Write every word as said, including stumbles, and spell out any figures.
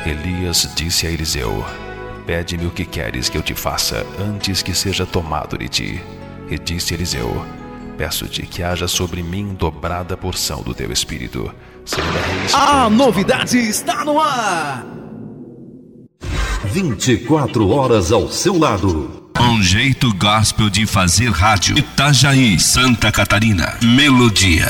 Elias disse a Eliseu: pede-me o que queres que eu te faça antes que seja tomado de ti. E disse Eliseu: peço-te que haja sobre mim dobrada porção do teu espírito. A novidade está no ar. vinte e quatro horas ao seu lado. Um jeito gospel de fazer rádio. Itajaí, Santa Catarina. Melodia.